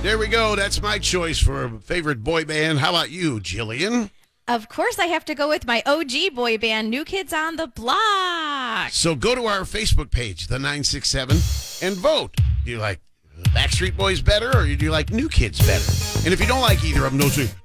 There we go. That's my choice for favorite boy band. How about you, Jillian? Of course, I have to go with my OG boy band, New Kids on the Block. So go to our Facebook page, the 967, and vote. Do you like Backstreet Boys better, or do you like New Kids better? And if you don't like either of them, don't say,